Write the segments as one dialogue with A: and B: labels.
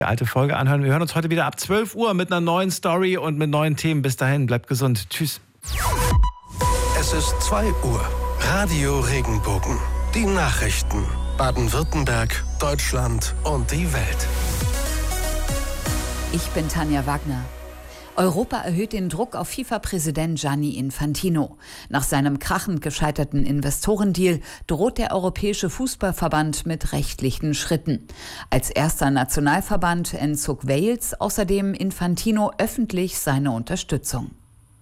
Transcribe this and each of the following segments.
A: alte Folge anhören. Wir hören uns heute wieder ab 12 Uhr mit einer neuen Story und mit neuen Themen. Bis dahin, bleibt gesund. Tschüss.
B: Es ist 2 Uhr. Radio Regenbogen. Die Nachrichten. Baden-Württemberg, Deutschland und die Welt.
C: Ich bin Tanja Wagner. Europa erhöht den Druck auf FIFA-Präsident Gianni Infantino. Nach seinem krachend gescheiterten Investorendeal droht der Europäische Fußballverband mit rechtlichen Schritten. Als erster Nationalverband entzog Wales außerdem Infantino öffentlich seine Unterstützung.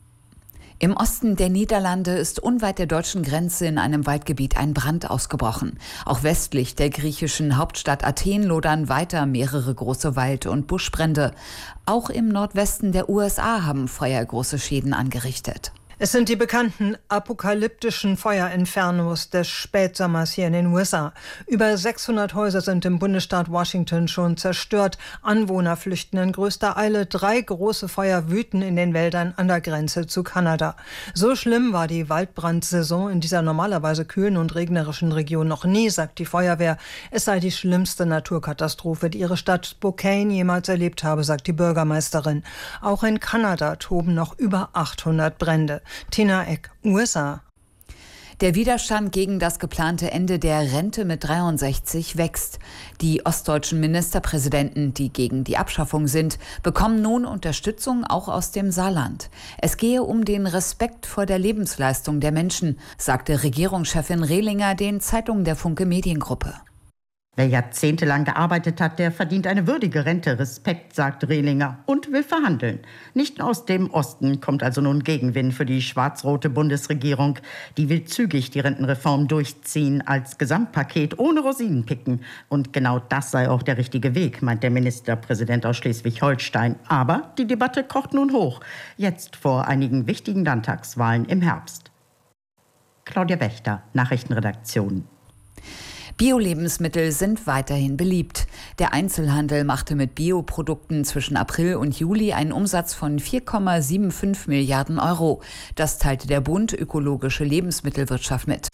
C: Im Osten der Niederlande ist unweit der deutschen Grenze in einem Waldgebiet ein Brand ausgebrochen. Auch westlich der griechischen Hauptstadt Athen lodern weiter mehrere große Wald- und Buschbrände. Auch im Nordwesten der USA haben Feuer große Schäden angerichtet.
D: Es sind die bekannten apokalyptischen Feuerinfernos des Spätsommers hier in den USA. Über 600 Häuser sind im Bundesstaat Washington schon zerstört. Anwohner flüchten in größter Eile. 3 große Feuer wüten in den Wäldern an der Grenze zu Kanada. So schlimm war die Waldbrandsaison in dieser normalerweise kühlen und regnerischen Region noch nie, sagt die Feuerwehr. Es sei die schlimmste Naturkatastrophe, die ihre Stadt Spokane jemals erlebt habe, sagt die Bürgermeisterin. Auch in Kanada toben noch über 800 Brände. Tina Eck, USA.
C: Der Widerstand gegen das geplante Ende der Rente mit 63 wächst. Die ostdeutschen Ministerpräsidenten, die gegen die Abschaffung sind, bekommen nun Unterstützung auch aus dem Saarland. Es gehe um den Respekt vor der Lebensleistung der Menschen, sagte Regierungschefin Rehlinger den Zeitungen der Funke Mediengruppe.
E: Wer jahrzehntelang gearbeitet hat, der verdient eine würdige Rente. Respekt, sagt Rehlinger und will verhandeln. Nicht aus dem Osten kommt also nun Gegenwind für die schwarz-rote Bundesregierung. Die will zügig die Rentenreform durchziehen als Gesamtpaket ohne Rosinenpicken. Und genau das sei auch der richtige Weg, meint der Ministerpräsident aus Schleswig-Holstein. Aber die Debatte kocht nun hoch. Jetzt vor einigen wichtigen Landtagswahlen im Herbst. Claudia Wächter, Nachrichtenredaktion.
C: Bio-Lebensmittel sind weiterhin beliebt. Der Einzelhandel machte mit Bioprodukten zwischen April und Juli einen Umsatz von 4,75 Milliarden Euro. Das teilte der Bund Ökologische Lebensmittelwirtschaft mit.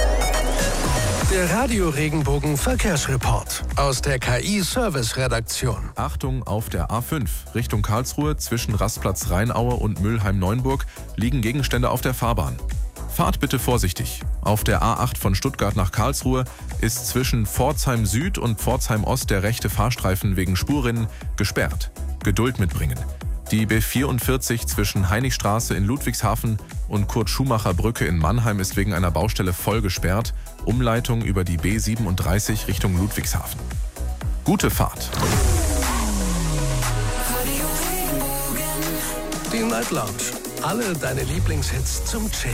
B: Der Radio Regenbogen Verkehrsreport aus der KI-Service-Redaktion.
F: Achtung, auf der A5 Richtung Karlsruhe zwischen Rastplatz Rheinaue und Mülheim-Neuenburg liegen Gegenstände auf der Fahrbahn. Fahrt bitte vorsichtig. Auf der A8 von Stuttgart nach Karlsruhe ist zwischen Pforzheim Süd und Pforzheim Ost der rechte Fahrstreifen wegen Spurrinnen gesperrt. Geduld mitbringen. Die B44 zwischen Heiligstraße in Ludwigshafen und Kurt-Schumacher-Brücke in Mannheim ist wegen einer Baustelle voll gesperrt. Umleitung über die B37 Richtung Ludwigshafen. Gute Fahrt.
B: Die Night Lounge. Alle deine Lieblingshits zum Chillen.